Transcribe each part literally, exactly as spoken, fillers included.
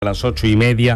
A las ocho y media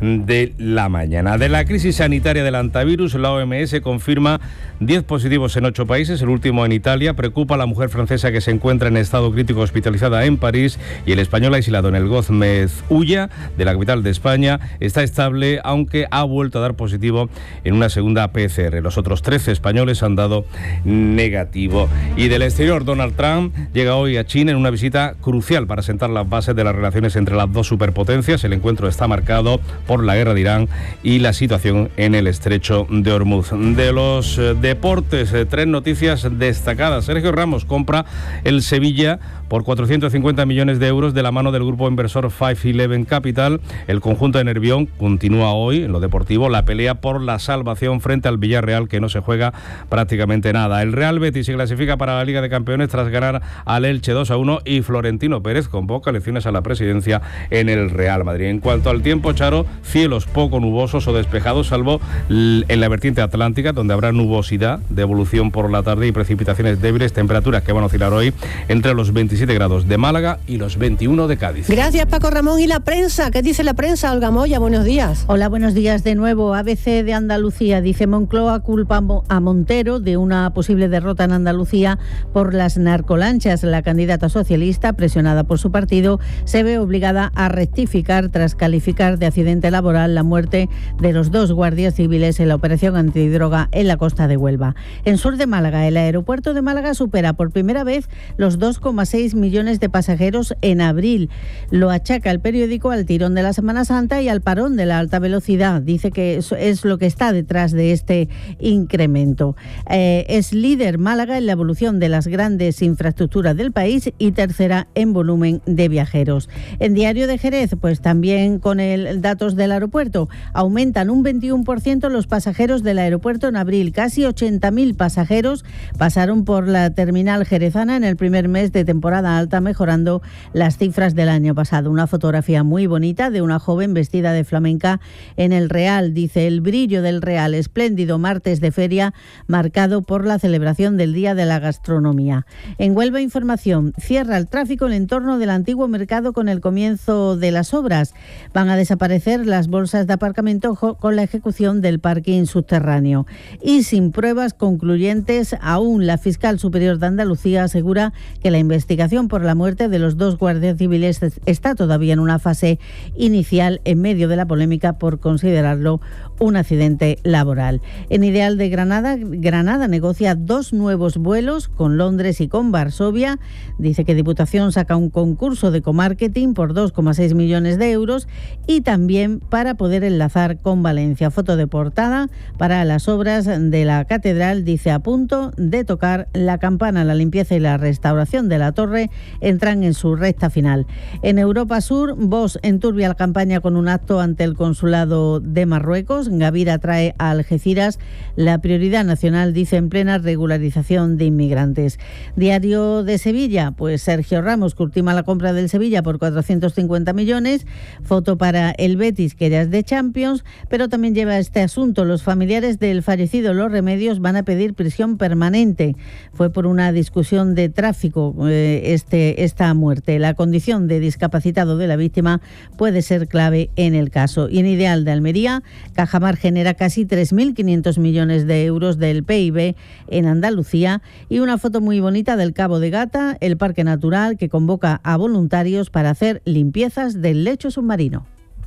de la mañana. De la crisis sanitaria del antivirus, la O M S confirma diez positivos en ocho países, el último en Italia. Preocupa a la mujer francesa que se encuentra en estado crítico hospitalizada en París, y el español aislado en el Gómez Ulla, de la capital de España, está estable, aunque ha vuelto a dar positivo en una segunda P C R. Los otros trece españoles han dado negativo. Y del exterior, Donald Trump llega hoy a China en una visita crucial para sentar las bases de las relaciones entre las dos superpotencias. El encuentro está marcado por la guerra de Irán y la situación en el estrecho de Hormuz. De los eh, deportes, eh, tres noticias destacadas. Sergio Ramos compra el Sevilla por cuatrocientos cincuenta millones de euros de la mano del grupo inversor cinco once Capital. El conjunto de Nervión continúa hoy en lo deportivo la pelea por la salvación frente al Villarreal, que no se juega prácticamente nada. El Real Betis se clasifica para la Liga de Campeones tras ganar al Elche dos a uno, y Florentino Pérez convoca elecciones a la presidencia en el Real Madrid. En cuanto al tiempo, Charo, cielos poco nubosos o despejados, salvo en la vertiente atlántica, donde habrá nubosidad de evolución por la tarde y precipitaciones débiles, temperaturas que van a oscilar hoy entre los veintisiete grados de Málaga y los veintiuno de Cádiz. Gracias, Paco Ramón. ¿Y la prensa? ¿Qué dice la prensa? Olga Moya, buenos días. Hola, buenos días de nuevo. A B C de Andalucía dice: Moncloa culpa a Montero de una posible derrota en Andalucía por las narcolanchas. La candidata socialista, presionada por su partido, se ve obligada a rectificar tras calificar de accidente laboral la muerte de los dos guardias civiles en la operación antidroga en la costa de Huelva. En sur de Málaga, el aeropuerto de Málaga supera por primera vez los dos coma seis millones de pasajeros en abril. Lo achaca el periódico al tirón de la Semana Santa y al parón de la alta velocidad. Dice que eso es lo que está detrás de este incremento. Eh, es líder Málaga en la evolución de las grandes infraestructuras del país y tercera en volumen de viajeros. En Diario de Jerez, pues también con el datos del aeropuerto, aumentan un veintiuno por ciento los pasajeros del aeropuerto en abril. Casi ochenta mil pasajeros pasaron por la terminal jerezana en el primer mes de temporada alta, mejorando las cifras del año pasado. Una fotografía muy bonita de una joven vestida de flamenca en el Real. Dice: el brillo del Real, espléndido martes de feria marcado por la celebración del Día de la Gastronomía. En Huelva Información, cierra el tráfico en el entorno del antiguo mercado con el comienzo de las obras. Van a desaparecer las bolsas de aparcamiento con la ejecución del parking subterráneo. Y sin pruebas concluyentes aún, la fiscal superior de Andalucía asegura que la investigación por la muerte de los dos guardias civiles está todavía en una fase inicial, en medio de la polémica por considerarlo un accidente laboral. En Ideal de Granada, Granada negocia dos nuevos vuelos con Londres y con Varsovia. Dice que Diputación saca un concurso de comarketing por dos coma seis millones de euros y también para poder enlazar con Valencia. Foto de portada para las obras de la catedral. Dice: a punto de tocar la campana. La limpieza y la restauración de la torre entran en su recta final. En Europa Sur, Vox enturbia la campaña con un acto ante el consulado de Marruecos. Gavira trae a Algeciras la prioridad nacional, dice, en plena regularización de inmigrantes. Diario de Sevilla, pues Sergio Ramos ultima la compra del Sevilla por cuatrocientos cincuenta millones. Foto para el Betis, que ya es de Champions, pero también lleva este asunto. Los familiares del fallecido Los Remedios van a pedir prisión permanente. Fue por una discusión de tráfico eh, este, esta muerte. La condición de discapacitado de la víctima puede ser clave en el caso. Y en Ideal de Almería, Cajamar genera casi tres mil quinientos millones de euros del P I B en Andalucía. Y una foto muy bonita del Cabo de Gata, el parque natural que convoca a voluntarios para hacer limpiezas del lecho submarino.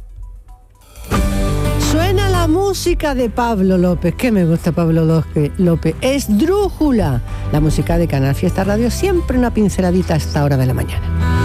Suena la música de Pablo López. Que me gusta Pablo López. Es Drújula. La música de Canal Fiesta Radio, siempre una pinceladita a esta hora de la mañana.